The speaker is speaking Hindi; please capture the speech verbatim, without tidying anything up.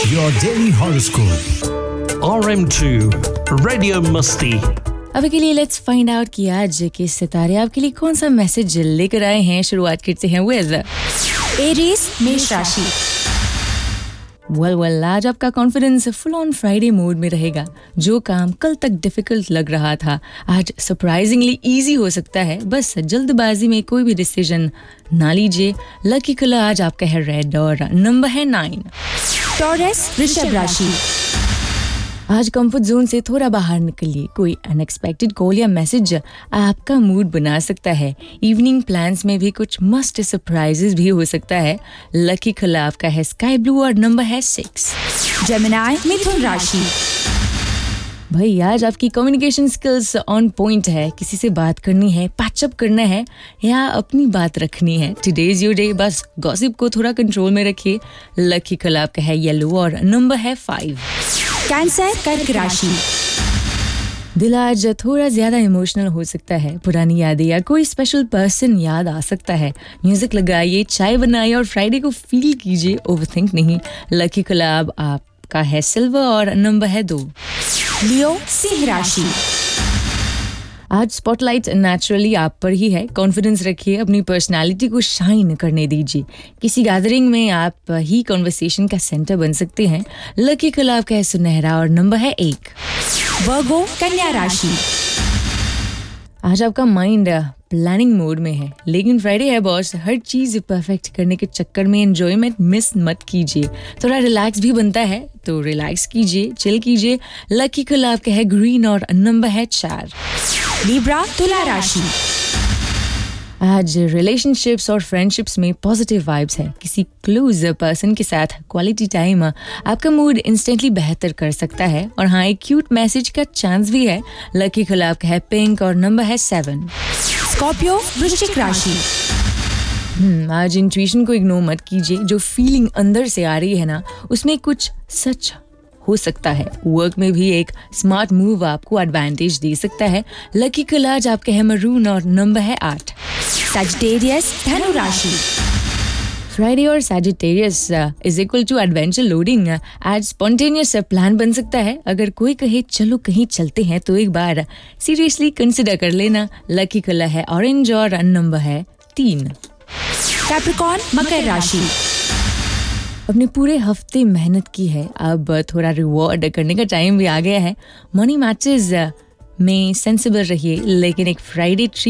your daily horoscope. R M two Radio Musti. अभी के लिए लेट्स फाइंड आउट कि आज के सितारे आपके लिए कौन सा मैसेज लेकर आए हैं। शुरुआत करते हैं विद एरीज मेष राशि। वेल वेल आज आपका confidence full on Friday mode में रहेगा। जो काम कल तक डिफिकल्ट लग रहा था आज सरप्राइजिंगली इजी हो सकता है। बस जल्दबाजी में कोई भी डिसीजन ना लीजिए। लकी कलर आज आपका है रेड और नंबर है नाइन। टॉरस वृषभ राशि। आज कंफर्ट जोन से थोड़ा बाहर निकलिए। कोई अनएक्सपेक्टेड कॉल या मैसेज आपका मूड बना सकता है। इवनिंग प्लान्स में भी कुछ मस्ट सरप्राइजेस भी हो सकता है। लकी कलर आपका है स्काई ब्लू और नंबर है सिक्स। जेमिनी मिथुन राशि। भाई आज आपकी कम्युनिकेशन स्किल्स ऑन पॉइंट है। किसी से बात करनी है, पैचअप करना है या अपनी बात रखनी है। Today is your day. बस गॉसिप को थोड़ा कंट्रोल में रखिए। लकी कलर आपका है येलो और नंबर है फाइव। कैंसर कर्क राशि। दिल आज थोड़ा ज्यादा इमोशनल हो सकता है। पुरानी यादें या कोई स्पेशल पर्सन याद आ सकता है। म्यूजिक लगाइए, चाय बनाइए और फ्राइडे को फील कीजिए, ओवरथिंक नहीं। लकी कलर आपका है सिल्वर और नंबर है दो। लियो सिंह राशि। आज स्पॉटलाइट नेचुरली आप पर ही है। कॉन्फिडेंस रखिए, अपनी पर्सनालिटी को शाइन करने दीजिए। किसी गैदरिंग में आप ही कॉन्वर्सेशन का सेंटर बन सकते हैं। लकी कलर आपका है सुनहरा और नंबर है एक। वर्गो कन्या राशि। आज आपका माइंड प्लानिंग मोड में है, लेकिन फ्राइडे है बॉस। हर चीज परफेक्ट करने के चक्कर में एंजॉयमेंट मिस मत कीजिए। थोड़ा रिलैक्स भी बनता है तो रिलैक्स कीजिए, चिल कीजिए। लकी कलर आपका है ग्रीन और नंबर है चार। लिब्रा तुला राशि। आज रिलेशनशिप्स और फ्रेंडशिप्स में पॉजिटिव वाइब्स है। किसी क्लोज पर्सन के साथ क्वालिटी टाइम आपका मूड इंस्टेंटली बेहतर कर सकता है। और हाँ, एक क्यूट मैसेज का चांस भी है। लकी कलर आपका है पिंक और नंबर है सेवन। स्कॉर्पियो वृश्चिक राशि। हम्म आज इंट्यूशन को इग्नोर मत कीजिए। जो फीलिंग अंदर से आ रही है ना, उसमें कुछ सच हो सकता है। वर्क में भी एक स्मार्ट मूव आपको एडवांटेज दे सकता है। लकी कलर आज आपका है मरून और नंबर है आठ। सजिटेरियस धनु राशि। फ्राइडे और Sagittarius is equal to adventure loading. आज स्पॉन्टेनियस प्लान बन सकता है। अगर कोई कहे चलो कहीं चलते हैं तो एक बार सीरियसली कंसिडर कर लेना। लकी कलर है ऑरेंज और नंबर है तीन। कैप्रिकॉर्न मकर राशि। अपने पूरे हफ्ते मेहनत की है, अब थोड़ा रिवॉर्ड करने का टाइम भी आ गया है। मनी मैटर्स में सेंसिबल रहिए, लेकिन एक फ्राइडे